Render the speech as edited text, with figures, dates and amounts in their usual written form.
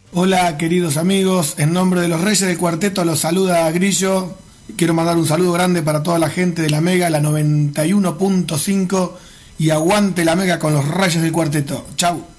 Hola queridos amigos, en nombre de los Reyes del Cuarteto los saluda Grillo. Quiero mandar un saludo grande para toda la gente de la Mega, la 91.5 y aguante la Mega con los Reyes del Cuarteto. Chau.